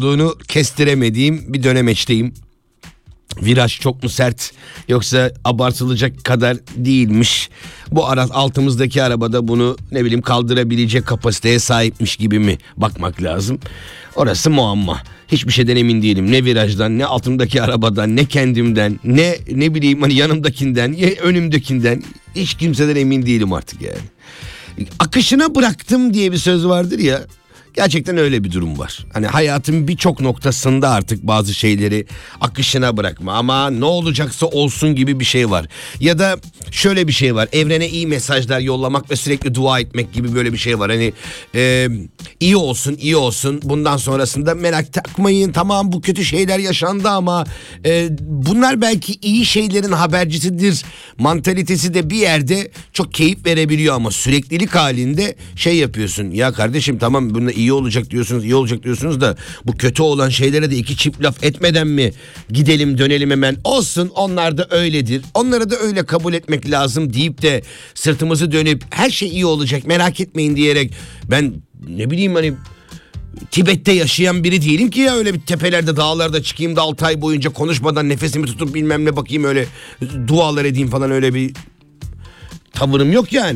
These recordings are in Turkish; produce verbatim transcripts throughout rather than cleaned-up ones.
olduğunu kestiremediğim bir dönemeçteyim. Viraj çok mu sert yoksa abartılacak kadar değilmiş. Bu ara altımızdaki arabada bunu ne bileyim kaldırabilecek kapasiteye sahipmiş gibi mi bakmak lazım? Orası muamma. Hiçbir şeyden emin değilim. Ne virajdan, ne altımdaki arabadan, ne kendimden, ne ne bileyim hani yanımdakinden, ya önümdekinden. Hiç kimseden emin değilim artık yani. Akışına bıraktım diye bir söz vardır ya. Gerçekten öyle bir durum var. Hani hayatın birçok noktasında artık bazı şeyleri akışına bırakma ama ne olacaksa olsun gibi bir şey var. Ya da şöyle bir şey var. Evrene iyi mesajlar yollamak ve sürekli dua etmek gibi böyle bir şey var. Hani e, iyi olsun, iyi olsun. Bundan sonrasında merak takmayın. Tamam bu kötü şeyler yaşandı ama e, bunlar belki iyi şeylerin habercisidir. Mantalitesi de bir yerde çok keyif verebiliyor ama süreklilik halinde şey yapıyorsun. Ya kardeşim tamam bunda iyi olacak diyorsunuz, iyi olacak diyorsunuz da bu kötü olan şeylere de iki çift laf etmeden mi gidelim dönelim hemen? Olsun onlar da öyledir. Onları da öyle kabul etmek lazım deyip de sırtımızı dönüp her şey iyi olacak merak etmeyin diyerek ben ne bileyim hani Tibet'te yaşayan biri değilim ki ya öyle bir tepelerde dağlarda çıkayım da altı ay boyunca konuşmadan nefesimi tutup bilmem ne bakayım öyle dualar edeyim falan öyle bir tavırım yok yani.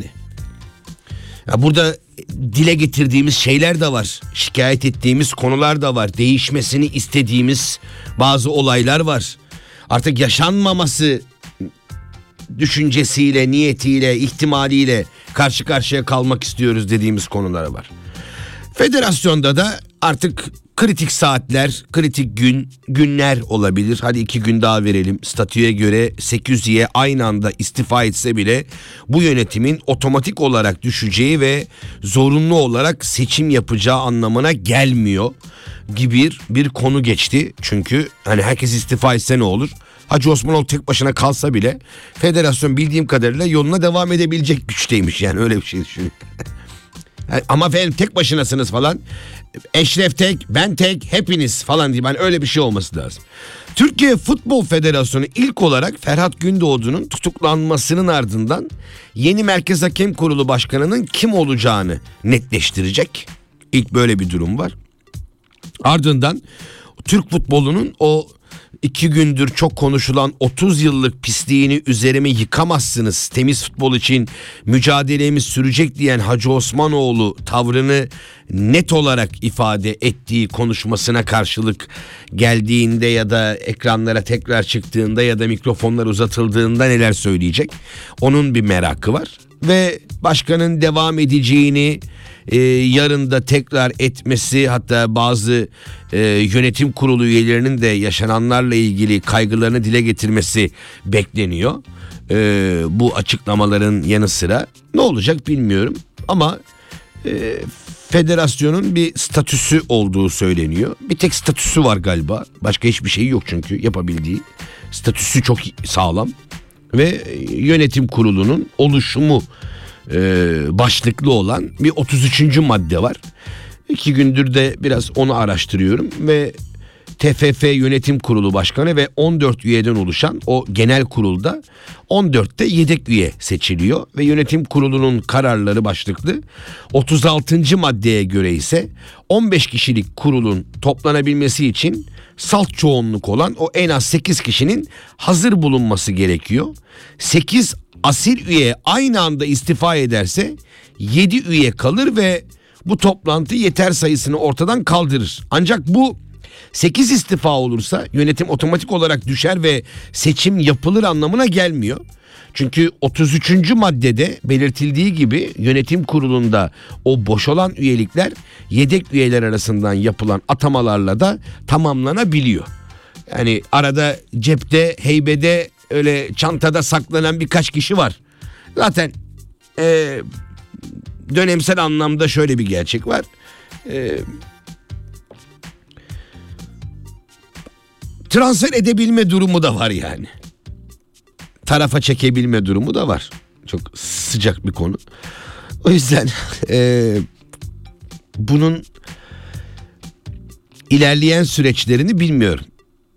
Ya burada dile getirdiğimiz şeyler de var. Şikayet ettiğimiz konular da var. Değişmesini istediğimiz bazı olaylar var. Artık yaşanmaması düşüncesiyle, niyetiyle, ihtimaliyle karşı karşıya kalmak istiyoruz dediğimiz konular var. Federasyonda da artık kritik saatler, kritik gün, günler olabilir. Hadi iki gün daha verelim. Statüye göre sekiz üye aynı anda istifa etse bile bu yönetimin otomatik olarak düşeceği ve zorunlu olarak seçim yapacağı anlamına gelmiyor gibi bir konu geçti. Çünkü hani herkes istifa etse ne olur? Hacı Osmanoğlu tek başına kalsa bile federasyon bildiğim kadarıyla yoluna devam edebilecek güçteymiş. Yani öyle bir şey düşünün. Ama efendim tek başınasınız falan. Eşref tek, ben tek, hepiniz falan diye. Yani öyle bir şey olması lazım. Türkiye Futbol Federasyonu ilk olarak Ferhat Gündoğdu'nun tutuklanmasının ardından yeni Merkez Hakem Kurulu Başkanı'nın kim olacağını netleştirecek. İlk böyle bir durum var. Ardından Türk futbolunun o iki gündür çok konuşulan otuz yıllık pisliğini üzerime yıkamazsınız, temiz futbol için mücadelemiz sürecek diyen Hacı Osmanoğlu tavrını net olarak ifade ettiği konuşmasına karşılık geldiğinde ya da ekranlara tekrar çıktığında ya da mikrofonlar uzatıldığında neler söyleyecek? Onun bir merakı var ve başkanın devam edeceğini Ee, yarın da tekrar etmesi, hatta bazı e, yönetim kurulu üyelerinin de yaşananlarla ilgili kaygılarını dile getirmesi bekleniyor. Ee, bu açıklamaların yanı sıra ne olacak bilmiyorum ama e, federasyonun bir statüsü olduğu söyleniyor. Bir tek statüsü var galiba, başka hiçbir şey yok çünkü yapabildiği. Statüsü çok sağlam ve yönetim kurulunun oluşumu Ee, başlıklı olan bir otuz üçüncü madde var. İki gündür de biraz onu araştırıyorum ve T F F Yönetim Kurulu Başkanı ve on dört üyeden oluşan o genel kurulda on dörtte yedek üye seçiliyor ve yönetim kurulunun kararları başlıklı. otuz altıncı maddeye göre ise on beş kişilik kurulun toplanabilmesi için salt çoğunluk olan o en az sekiz kişinin hazır bulunması gerekiyor. sekiz asil üye aynı anda istifa ederse yedi üye kalır ve bu toplantı yeter sayısını ortadan kaldırır. Ancak bu sekiz istifa olursa yönetim otomatik olarak düşer ve seçim yapılır anlamına gelmiyor. Çünkü otuz üçüncü maddede belirtildiği gibi yönetim kurulunda o boşalan üyelikler yedek üyeler arasından yapılan atamalarla da tamamlanabiliyor. Yani arada cepte, heybede, öyle çantada saklanan birkaç kişi var. Zaten e, dönemsel anlamda şöyle bir gerçek var. E, transfer edebilme durumu da var yani. Tarafa çekebilme durumu da var. Çok sıcak bir konu. O yüzden e, bunun ilerleyen süreçlerini bilmiyorum.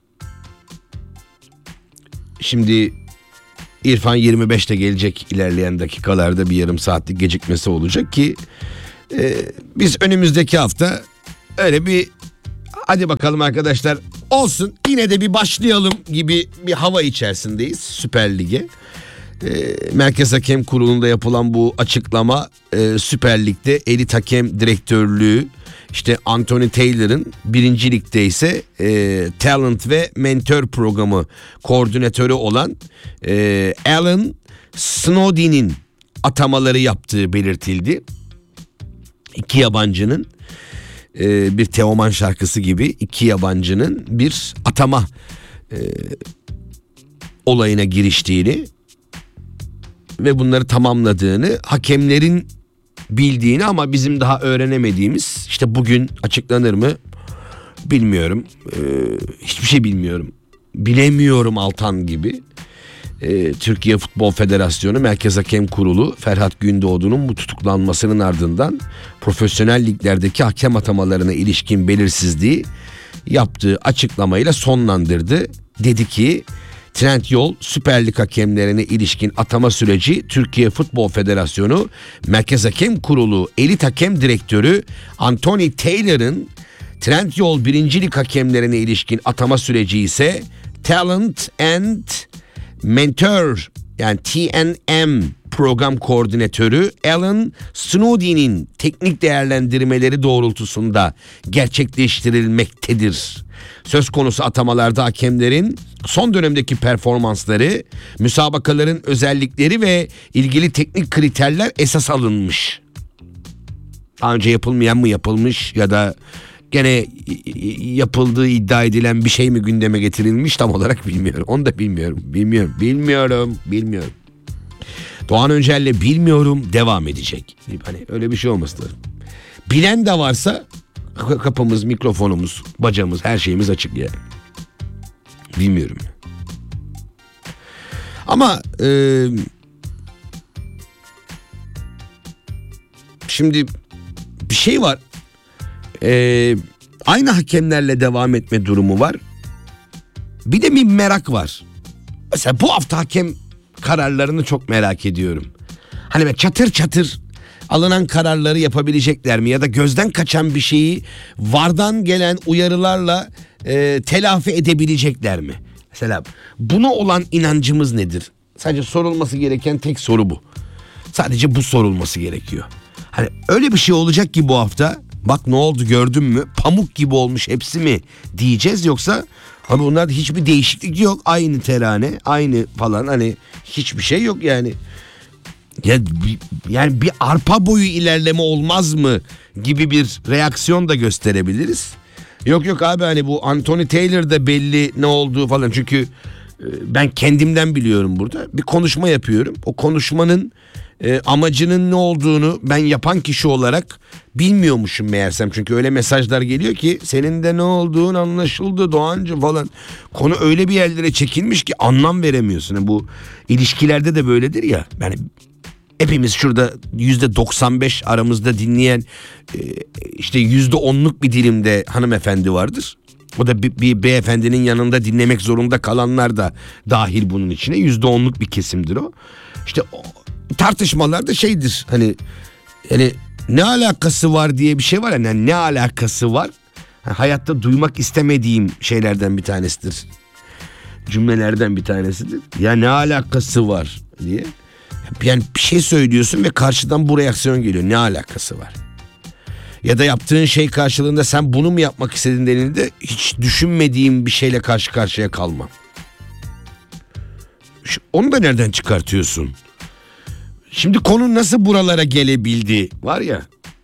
Şimdi İrfan yirmi beşte gelecek, ilerleyen dakikalarda bir yarım saatlik gecikmesi olacak ki e, biz önümüzdeki hafta öyle bir Hadi bakalım arkadaşlar, olsun yine de bir başlayalım gibi bir hava içerisindeyiz Süper Lig'e. E, Merkez Hakem Kurulu'nda yapılan bu açıklama e, Süper Lig'de elit hakem direktörlüğü işte Anthony Taylor'ın, birinci ligde ise e, Talent ve Mentor programı koordinatörü olan e, Alan Snowden'in atamaları yaptığı belirtildi. İki yabancının e, bir Teoman şarkısı gibi iki yabancının bir atama e, olayına giriştiğini ve bunları tamamladığını, hakemlerin bildiğini ama bizim daha öğrenemediğimiz, işte bugün açıklanır mı bilmiyorum. Ee, hiçbir şey bilmiyorum. Bilemiyorum Altan gibi. Ee, Türkiye Futbol Federasyonu Merkez Hakem Kurulu Ferhat Gündoğdu'nun bu tutuklanmasının ardından profesyonel liglerdeki hakem atamalarına ilişkin belirsizliği yaptığı açıklamayla sonlandırdı. Dedi ki Trendyol Süper Lig hakemlerine ilişkin atama süreci Türkiye Futbol Federasyonu Merkez Hakem Kurulu Elit Hakem Direktörü Anthony Taylor'ın, Trendyol birinci Lig hakemlerine ilişkin atama süreci ise Talent and Mentor yani T N M program koordinatörü Alan Snowden'in teknik değerlendirmeleri doğrultusunda gerçekleştirilmektedir. Söz konusu atamalarda hakemlerin son dönemdeki performansları, müsabakaların özellikleri ve ilgili teknik kriterler esas alınmış. Daha önce yapılmayan mı yapılmış ya da gene yapıldığı iddia edilen bir şey mi gündeme getirilmiş tam olarak bilmiyorum. Onu da bilmiyorum. Bilmiyorum. Bilmiyorum. Bilmiyorum. Doğan Öncel'le bilmiyorum devam edecek. Hani öyle bir şey olması lazım. Bilen de varsa kapımız, mikrofonumuz, bacamız, her şeyimiz açık yani. Bilmiyorum. Ama e, şimdi bir şey var. E, aynı hakemlerle devam etme durumu var. Bir de bir merak var. Mesela bu hafta hakem kararlarını çok merak ediyorum. Hani böyle çatır çatır alınan kararları yapabilecekler mi? Ya da gözden kaçan bir şeyi VAR'dan gelen uyarılarla e, telafi edebilecekler mi? Mesela buna olan inancımız nedir? Sadece sorulması gereken tek soru bu. Sadece bu sorulması gerekiyor. Hani öyle bir şey olacak ki bu hafta, bak ne oldu gördün mü? Pamuk gibi olmuş hepsi mi diyeceğiz, yoksa abi bunlarda hiçbir değişiklik yok. Aynı terane, aynı falan, hani hiçbir şey yok yani. Ya, yani bir arpa boyu ilerleme olmaz mı gibi bir reaksiyon da gösterebiliriz. Yok yok abi, hani bu Anthony Taylor da belli ne olduğu falan. Çünkü ben kendimden biliyorum burada. Bir konuşma yapıyorum. O konuşmanın e, amacının ne olduğunu ben yapan kişi olarak bilmiyormuşum meğersem. Çünkü öyle mesajlar geliyor ki senin de ne olduğun anlaşıldı Doğancı falan. Konu öyle bir yerlere çekilmiş ki anlam veremiyorsun. Yani bu ilişkilerde de böyledir ya. Yani hepimiz şurada yüzde doksan beş aramızda dinleyen işte yüzde onluk bir dilimde hanımefendi vardır. O da bir, bir beyefendinin yanında dinlemek zorunda kalanlar da dahil bunun içine. Yüzde onluk bir kesimdir o. İşte o, tartışmalarda şeydir hani, yani ne alakası var diye bir şey var. Yani ne alakası var? Hayatta duymak istemediğim şeylerden bir tanesidir. Cümlelerden bir tanesidir. Ya ne alakası var diye. Yani bir şey söylüyorsun ve karşıdan bu reaksiyon geliyor. Ne alakası var? Ya da yaptığın şey karşılığında sen bunu mu yapmak istedin denildiğinde hiç düşünmediğim bir şeyle karşı karşıya kalmam. Onu da nereden çıkartıyorsun? Şimdi konu nasıl buralara gelebildi var ya.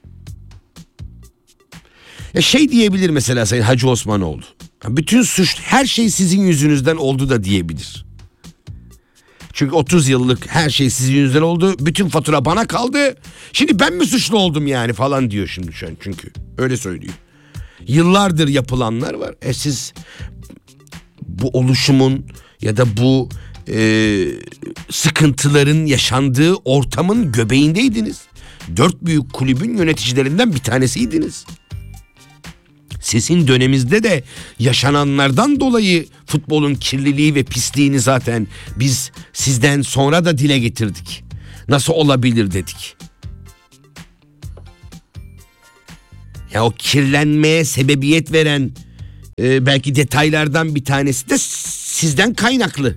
Ya şey diyebilir mesela Sayın Hacı Osmanoğlu. Bütün suç, her şey sizin yüzünüzden oldu da diyebilir. Çünkü otuz yıllık her şey sizin yüzünüzden oldu. Bütün fatura bana kaldı. Şimdi ben mi suçlu oldum yani falan diyor şimdi şu an, çünkü öyle söylüyor. Yıllardır yapılanlar var. E siz bu oluşumun ya da bu e, sıkıntıların yaşandığı ortamın göbeğindeydiniz. Dört büyük kulübün yöneticilerinden bir tanesiydiniz. Sizin döneminizde de yaşananlardan dolayı futbolun kirliliği ve pisliğini zaten biz sizden sonra da dile getirdik. Nasıl olabilir dedik. Ya o kirlenmeye sebebiyet veren Ee, belki detaylardan bir tanesi de sizden kaynaklı.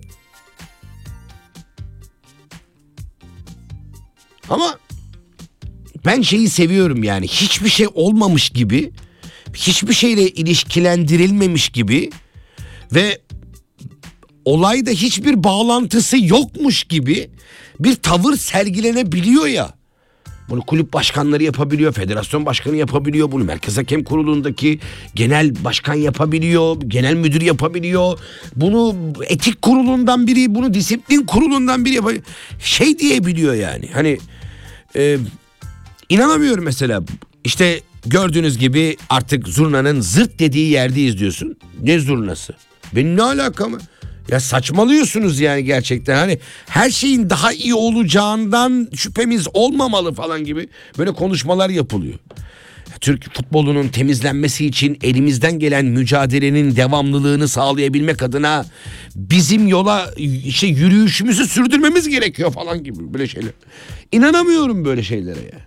Ama ben şeyi seviyorum, yani hiçbir şey olmamış gibi, hiçbir şeyle ilişkilendirilmemiş gibi ve olayda hiçbir bağlantısı yokmuş gibi bir tavır sergilenebiliyor ya. Bunu kulüp başkanları yapabiliyor, federasyon başkanı yapabiliyor, bunu Merkez Hakem Kurulu'ndaki genel başkan yapabiliyor, genel müdür yapabiliyor. Bunu etik kurulundan biri, bunu disiplin kurulundan biri yapabiliyor. Şey diyebiliyor yani, hani e, inanamıyorum mesela. İşte gördüğünüz gibi artık zurnanın zırt dediği yerdeyiz diyorsun. Ne zurnası? Benim ne alakam? Ya saçmalıyorsunuz yani gerçekten. Hani her şeyin daha iyi olacağından şüphemiz olmamalı falan gibi böyle konuşmalar yapılıyor. Türk futbolunun temizlenmesi için elimizden gelen mücadelenin devamlılığını sağlayabilmek adına bizim yola işte yürüyüşümüzü sürdürmemiz gerekiyor falan gibi böyle şeyler. İnanamıyorum böyle şeylere ya.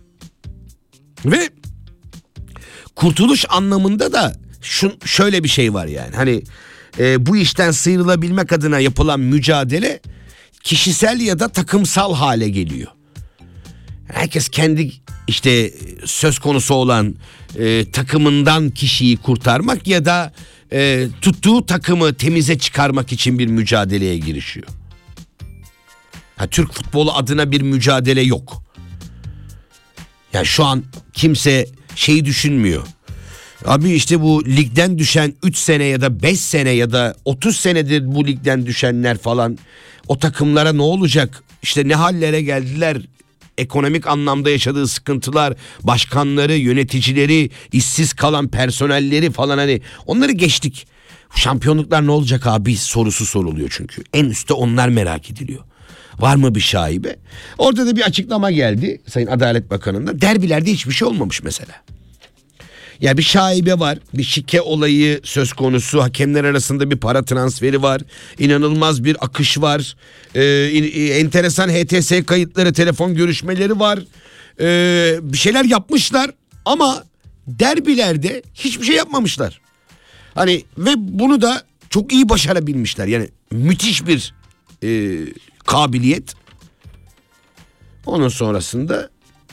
Ve kurtuluş anlamında da şu, şöyle bir şey var yani. Hani e, bu işten sıyrılabilmek adına yapılan mücadele kişisel ya da takımsal hale geliyor. Herkes kendi işte söz konusu olan e, takımından kişiyi kurtarmak ya da e, tuttuğu takımı temize çıkarmak için bir mücadeleye girişiyor. Ha, Türk futbolu adına bir mücadele yok. Yani şu an kimse şeyi düşünmüyor. Abi işte bu ligden düşen üç sene ya da beş sene ya da otuz senedir bu ligden düşenler falan, o takımlara ne olacak? İşte ne hallere geldiler? Ekonomik anlamda yaşadığı sıkıntılar, başkanları, yöneticileri, işsiz kalan personelleri falan, hani onları geçtik. Şampiyonluklar ne olacak abi sorusu soruluyor çünkü. En üstte onlar merak ediliyor. Var mı bir şaibe? Orada da bir açıklama geldi Sayın Adalet Bakanı'ndan. Derbilerde hiçbir şey olmamış mesela. Ya bir şaibe var, bir şike olayı söz konusu, hakemler arasında bir para transferi var, inanılmaz bir akış var, ee, enteresan H T S kayıtları, telefon görüşmeleri var, ee, bir şeyler yapmışlar ama derbilerde hiçbir şey yapmamışlar. Hani ve bunu da çok iyi başarabilmişler, yani müthiş bir e, kabiliyet. Onun sonrasında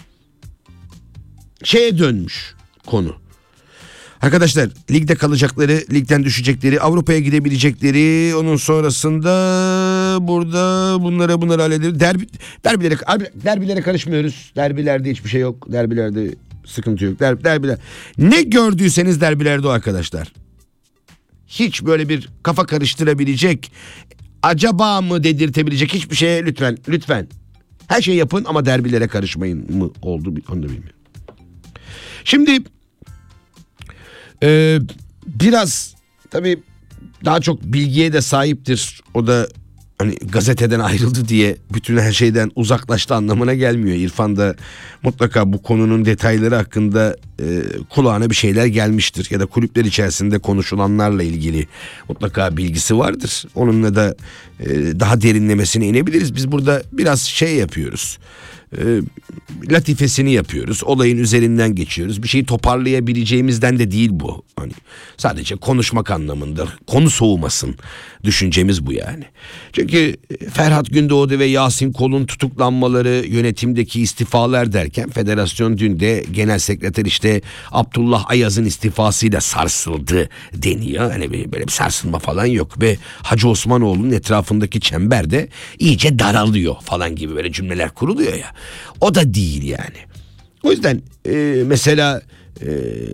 şeye dönmüş konu. Arkadaşlar ligde kalacakları, ligden düşecekleri, Avrupa'ya gidebilecekleri, onun sonrasında burada bunlara bunları hallederiz. Derbi, derbilere, derbilere karışmıyoruz. Derbilerde hiçbir şey yok. Derbilerde sıkıntı yok. Der, derbiler. Ne gördüyseniz derbilerde o arkadaşlar. Hiç böyle bir kafa karıştırabilecek, acaba mı dedirtebilecek hiçbir şeye lütfen, lütfen. Her şeyi yapın ama derbilere karışmayın mı oldu, onu da bilmiyorum. Şimdi Ee, biraz tabii daha çok bilgiye de sahiptir. O da hani gazeteden ayrıldı diye bütün her şeyden uzaklaştı anlamına gelmiyor. İrfan da mutlaka bu konunun detayları hakkında e, kulağına bir şeyler gelmiştir. Ya da kulüpler içerisinde konuşulanlarla ilgili mutlaka bilgisi vardır. Onunla da e, daha derinlemesine inebiliriz. Biz burada biraz şey yapıyoruz. E, latifesini yapıyoruz. Olayın üzerinden geçiyoruz. Bir şeyi toparlayabileceğimizden de değil bu. Hani sadece konuşmak anlamında, konu soğumasın düşüncemiz bu yani. Çünkü Ferhat Gündoğdu ve Yasin Kol'un tutuklanmaları, yönetimdeki istifalar derken federasyon dün de genel sekreter işte Abdullah Ayaz'ın istifasıyla sarsıldı deniyor. Hani böyle bir sarsılma falan yok ve Hacı Osmanoğlu'nun etrafındaki çember de iyice daralıyor falan gibi böyle cümleler kuruluyor ya. O da değil yani. O yüzden e, mesela e,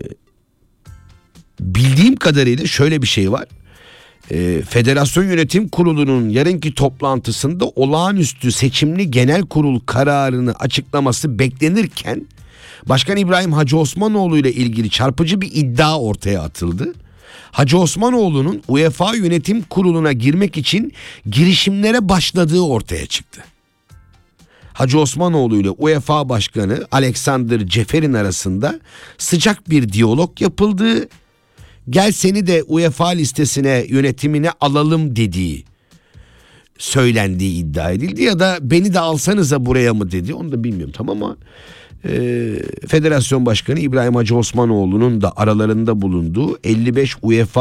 bildiğim kadarıyla şöyle bir şey var. E, Federasyon Yönetim Kurulu'nun yarınki toplantısında olağanüstü seçimli genel kurul kararını açıklaması beklenirken Başkan İbrahim Hacı Osmanoğlu ile ilgili çarpıcı bir iddia ortaya atıldı. Hacı Osmanoğlu'nun UEFA Yönetim Kurulu'na girmek için girişimlere başladığı ortaya çıktı. Hacı Osmanoğlu ile UEFA Başkanı Alexander Ceferin arasında sıcak bir diyalog yapıldığı, gel seni de UEFA listesine, yönetimine alalım dediği söylendiği iddia edildi ya da beni de alsanıza buraya mı dedi, onu da bilmiyorum tam ama e, Federasyon Başkanı İbrahim Hacı Osmanoğlu'nun da aralarında bulunduğu elli beş UEFA